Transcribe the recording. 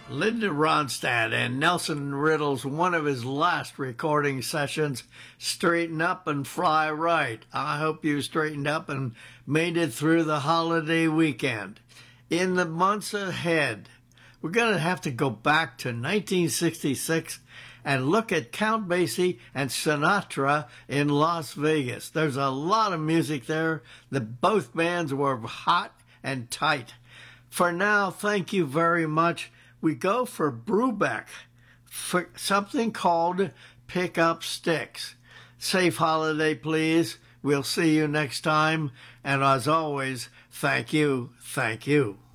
Linda Ronstadt and Nelson Riddle's one of his last recording sessions, Straighten Up and Fly Right. I hope you straightened up and made it through the holiday weekend. In the months ahead, we're going to have to go back to 1966 and look at Count Basie and Sinatra in Las Vegas. There's a lot of music there. Both bands were hot and tight. For now, thank you very much. We go for Brubeck, for something called Pick Up Sticks. Safe holiday, please. We'll see you next time. And as always, thank you, thank you.